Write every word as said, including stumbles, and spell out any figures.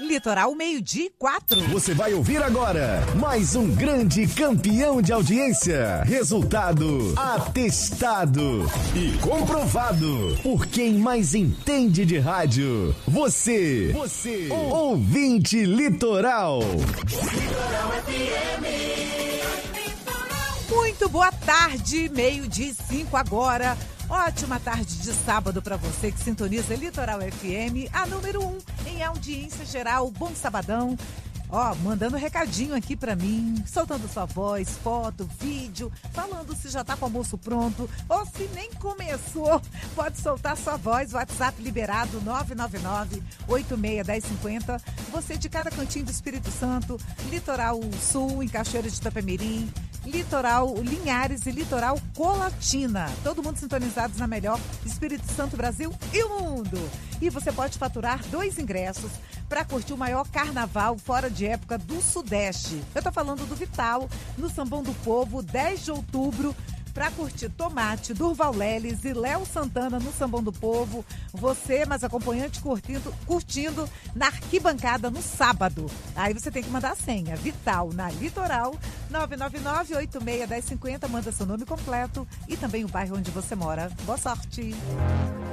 Litoral meio-dia e quatro. Você vai ouvir agora mais um grande campeão de audiência. Resultado atestado e comprovado por quem mais entende de rádio. Você, você, ouvinte Litoral. Litoral F M. Muito boa tarde, meio-dia e cinco agora. Ótima tarde de sábado para você que sintoniza Litoral F M, a número um em audiência geral. Bom sabadão. Ó, mandando recadinho aqui pra mim, soltando sua voz, foto, vídeo, falando se já tá com o almoço pronto ou se nem começou. Pode soltar sua voz, WhatsApp liberado nove nove nove, oito seis um zero cinco zero. Você de cada cantinho do Espírito Santo, Litoral Sul, em Cachoeira de Itapemirim, Litoral Linhares e Litoral Colatina. Todo mundo sintonizados na melhor Espírito Santo, Brasil e o mundo. E você pode faturar dois ingressos para curtir o maior carnaval fora de época do Sudeste. Eu tô falando do Vital, no Sambão do Povo, dez de outubro, para curtir Tomate, Durval Leles e Léo Santana no Sambão do Povo. Você, mais acompanhante, curtindo, curtindo na arquibancada no sábado. Aí você tem que mandar a senha. Vital, na Litoral, nove nove nove, oito seis um zero cinco zero. Manda seu nome completo e também o bairro onde você mora. Boa sorte!